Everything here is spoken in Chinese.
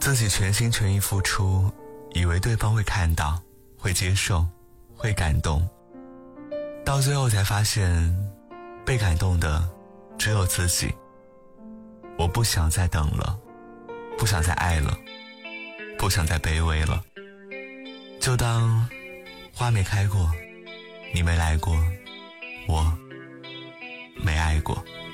自己全心全意付出，以为对方会看到，会接受，会感动，到最后才发现被感动的只有自己。我不想再等了，不想再爱了，不想再卑微了，就当花没开过，你没来过，我没爱过。